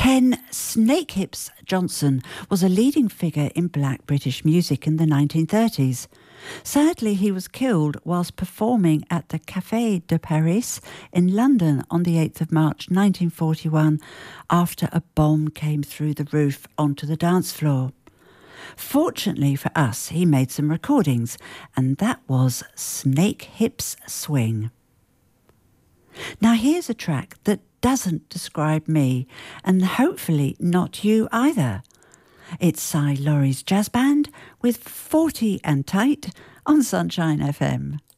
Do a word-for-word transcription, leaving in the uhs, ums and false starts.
Ken Snakehips Johnson was a leading figure in black British music in the nineteen thirties. Sadly, he was killed whilst performing at the Café de Paris in London on the eighth of March nineteen forty-one after a bomb came through the roof onto the dance floor. Fortunately for us, he made some recordings, and that was Snakehips Swing. Now here's a track that doesn't describe me, and hopefully not you either. It's Cy Laurie's Jazz Band with forty and Tight on Sunshine F M.